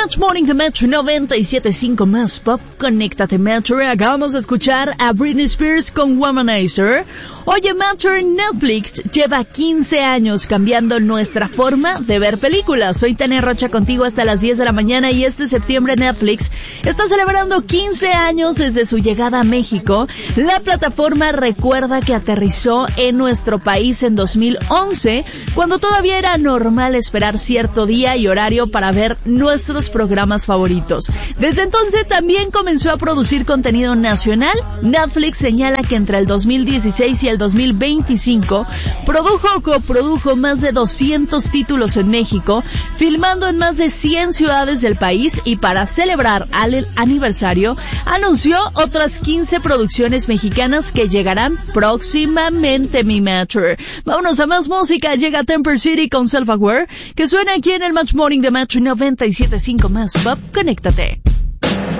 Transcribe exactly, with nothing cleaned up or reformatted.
Match Morning de Metro noventa y siete punto cinco más Pop. Conéctate, Metro. Acabamos de escuchar a Britney Spears con Womanizer. Oye, Metro, Netflix lleva quince años cambiando nuestra forma de ver películas. Soy Tania Rocha contigo hasta las diez de la mañana y este septiembre Netflix está celebrando quince años desde su llegada a México. La plataforma recuerda que aterrizó en nuestro país en dos mil once, cuando todavía era normal esperar cierto día y horario para ver nuestros programas favoritos. Desde entonces también comenzó a producir contenido nacional. Netflix señala que entre el dos mil dieciséis y el dos mil veinticinco produjo o coprodujo más de doscientos títulos en México, filmando en más de cien ciudades del país, y para celebrar el aniversario anunció otras quince producciones mexicanas que llegarán próximamente, mi Metro. Vámonos a más música. Llega Temper City con Self Aware, que suena aquí en el Match Morning de Metro noventa y siete punto cinco más Pop. Conéctate.